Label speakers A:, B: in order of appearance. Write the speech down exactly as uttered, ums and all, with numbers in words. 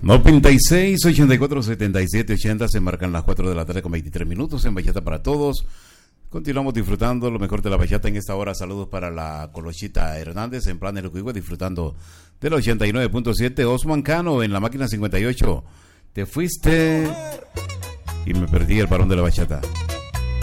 A: noventa y seis, ochenta y cuatro, setenta y siete, ochenta, se marcan las cuatro de la tarde con veintitrés minutos en Bachata para Todos. Continuamos disfrutando lo mejor de la bachata en esta hora. Saludos para la Colochita Hernández en Plan Elocuigua, disfrutando del ochenta y nueve punto siete. Osman Cano en la máquina cincuenta y ocho. Te fuiste y me perdí el varón de la bachata.